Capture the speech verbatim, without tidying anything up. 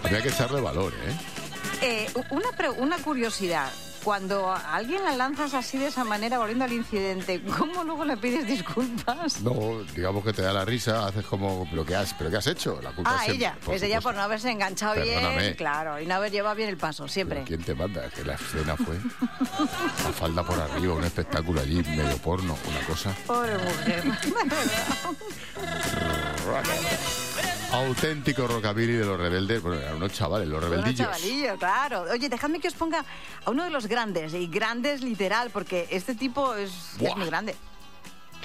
Había que echarle valor, ¿eh? Eh, una, pre- una curiosidad. Cuando a alguien la lanzas así de esa manera, volviendo al incidente, ¿cómo luego le pides disculpas? No, digamos que te da la risa, haces como, ¿pero qué has, pero qué has hecho? La culpa Ah, es ella. Es ella por no haberse enganchado Perdóname. bien, claro, y no haber llevado bien el paso, siempre. ¿Quién te manda? Que la escena fue la falda por arriba, un espectáculo allí, medio porno, una cosa. Pobre mujer. Auténtico rockabilly de los rebeldes. Bueno, eran unos chavales, los rebeldillos. Unos chavalillos, claro. Oye, dejadme que os ponga a uno de los grandes, y grandes literal, porque este tipo es, es muy grande.